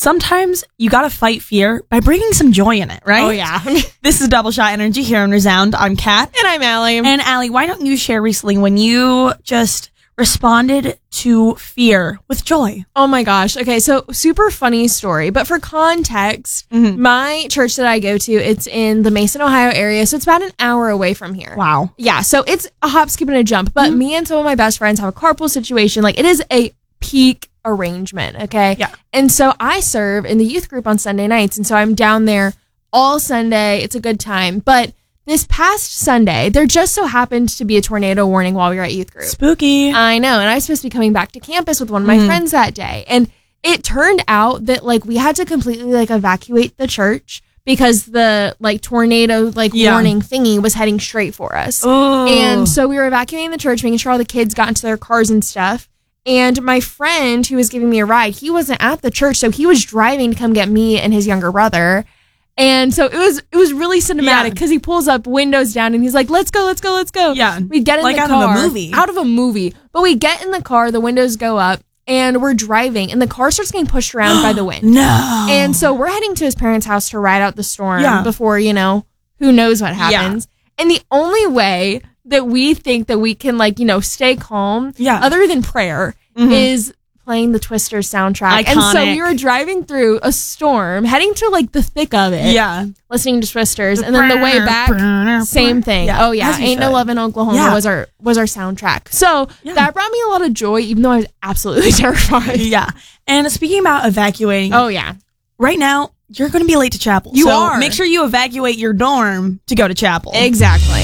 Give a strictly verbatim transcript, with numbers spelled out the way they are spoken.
sometimes you got to fight fear by bringing some joy in it, right? Oh, yeah. This is Double Shot Energy here on Resound. I'm Kat. And I'm Allie. And Allie, why don't you share recently when you just responded to fear with joy? Oh my gosh. Okay, so super funny story. But for context, Mm-hmm. my church that I go to, it's in the Mason, Ohio area. So it's about an hour away from here. Wow. Yeah, so it's a hop, skip, and a jump. But Mm-hmm. me and some of my best friends have a carpool situation. Like, it is a peak arrangement, okay? Yeah. And so I serve in the youth group on Sunday nights. And so I'm down there all Sunday. It's a good time. But this past Sunday, there just so happened to be a tornado warning while we were at youth group. Spooky. I know. And I was supposed to be coming back to campus with one of my Mhm. friends that day. And it turned out that, like, we had to completely, like, evacuate the church because the, like, tornado, like, Yeah. warning thingy was heading straight for us. Oh. And so we were evacuating the church, making sure all the kids got into their cars and stuff. And my friend who was giving me a ride, he wasn't at the church, so he was driving to come get me and his younger brother. And so it was it was really cinematic Yeah. because he pulls up, windows down, and he's like, let's go, let's go, let's go. Yeah. We get in Like the out of a car. movie. Out of a movie. But we get in the car, the windows go up, and we're driving, and the car starts getting pushed around by the wind. No. And so we're heading to his parents' house to ride out the storm Yeah. before, you know, who knows what happens. And the only way that we think that we can, like, you know, stay calm, Yeah. other than prayer, Mhm. is playing the Twisters soundtrack. And so Iconic. we were driving through a storm, heading to, like, the thick of it, Yeah. listening to Twisters, and then the way back, same thing. Yeah, Oh yeah, as you Ain't No should. Love in Oklahoma Yeah. was our was our soundtrack. So Yeah. that brought me a lot of joy, even though I was absolutely terrified. Yeah. And speaking about evacuating, Oh yeah, right now, you're going to be late to chapel. You So are. Make sure you evacuate your dorm to go to chapel. exactly.